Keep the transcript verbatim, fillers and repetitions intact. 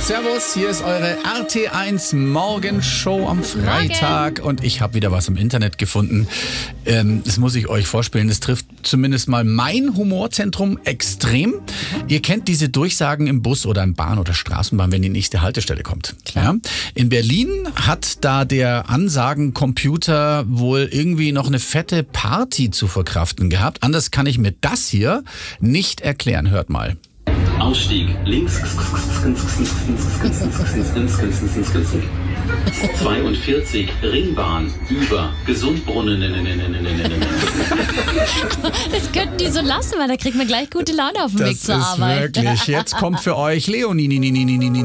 Servus, hier ist eure R T eins Morgenshow am Freitag. Morgen. Und ich habe wieder was im Internet gefunden. Ähm, das muss ich euch vorspielen. Das trifft zumindest mal mein Humorzentrum extrem. Ihr kennt diese Durchsagen im Bus oder im Bahn- oder Straßenbahn, wenn die nächste Haltestelle kommt. Klar. Ja? In Berlin hat da der Ansagencomputer wohl irgendwie noch eine fette Party zu verkraften gehabt. Anders kann ich mir das hier nicht erklären. Hört mal. Ausstieg links zweiundvierzig Ringbahn über Gesundbrunnen. Das könnten die so lassen, weil da kriegt man gleich gute Laune auf dem Weg Das zur ist Arbeit. wirklich. Jetzt kommt für euch Leonie.